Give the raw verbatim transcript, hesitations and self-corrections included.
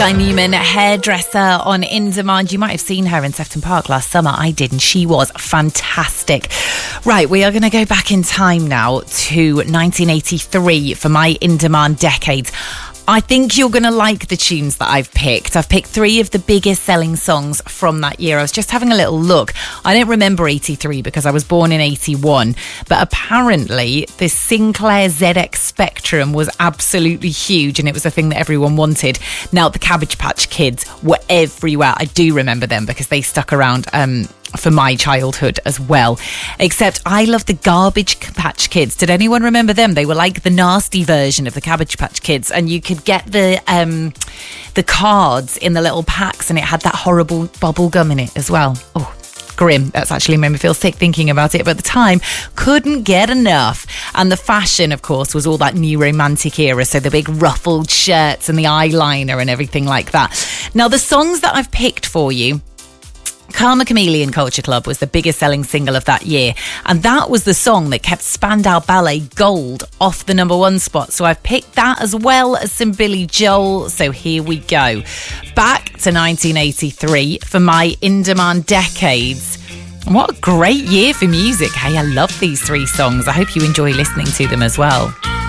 Di Newman, hairdresser on In Demand. You might have seen her in Sefton Park last summer. I did, and she was fantastic. Right, we are going to go back in time now to nineteen eighty-three for my In Demand decades. I think you're going to like the tunes that I've picked. I've picked three of the biggest selling songs from that year. I was just having a little look. I don't remember eighty-three because I was born in eighty-one. But apparently, the Sinclair Z X Spectrum was absolutely huge and it was a thing that everyone wanted. Now, the Cabbage Patch Kids were everywhere. I do remember them because they stuck around um, for my childhood as well. Except I love the Garbage Patch Kids. Did anyone remember them? They were like the nasty version of the Cabbage Patch Kids, and you could get the um, the cards in the little packs, and it had that horrible bubble gum in it as well. Oh, grim. That's actually made me feel sick thinking about it, but at the time couldn't get enough. And the fashion, of course, was all that new romantic era, so the big ruffled shirts and the eyeliner and everything like that. Now, the songs that I've picked for you, Karma Chameleon Culture Club was the biggest selling single of that year, and that was the song that kept Spandau Ballet Gold off the number one spot. So I've picked that as well as some Billy Joel. So here we go, back to nineteen eighty-three for my In Demand decades. What a great year for music. Hey, I love these three songs. I hope you enjoy listening to them as well.